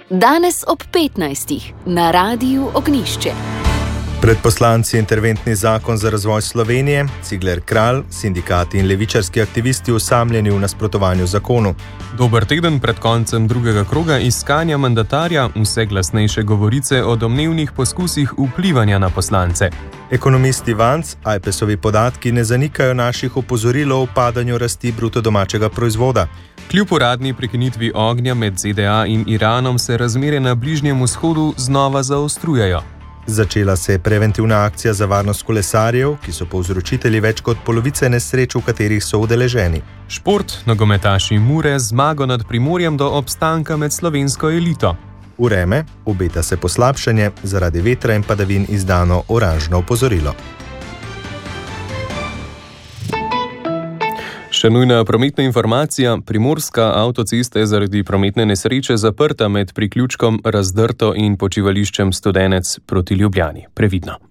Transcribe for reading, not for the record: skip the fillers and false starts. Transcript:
Danes ob 15. na Radiu Ognjišče. Pred poslanci interventni zakon za razvoj Slovenije, Cigler Kralj, sindikati in levičarski aktivisti osamljeni v nasprotovanju zakonu. Dober teden pred koncem drugega kroga iskanja mandatarja, vse glasnejše govorice o domnevnih poskusih vplivanja na poslance. Ekonomist Ivanc, Ajpesovi podatki ne zanikajo naših opozoril o upadanju rasti bruto domačega proizvoda. Kljub uradni prekinitvi ognja med ZDA in Iranom se razmere na Bližnjem vzhodu znova zaostrujejo. Začela se je preventivna akcija za varnost kolesarjev, ki so povzročitelji več kot polovice nesreč, v katerih so udeleženi. Šport, nogometaši Mure, zmago nad Primorjem do obstanka med slovensko elito. Vreme, obeta se poslabšanje, zaradi vetra in padavin izdano oranžno opozorilo. Še nujna prometna informacija. Primorska avtocesta je zaradi prometne nesreče zaprta med priključkom Razdrto in počivališčem Studenec proti Ljubljani. Previdno.